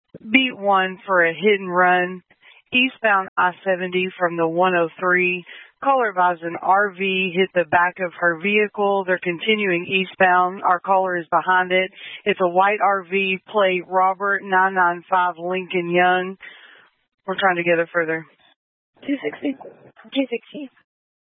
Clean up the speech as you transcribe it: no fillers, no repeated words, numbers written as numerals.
Beat 1 for a hit and run. Eastbound I-70 from the 103. Caller advised an RV hit the back of her vehicle. They're continuing eastbound. Our caller is behind it. It's a white RV, plate Robert 995 Lincoln Young. We're trying to get it further. 260. 260.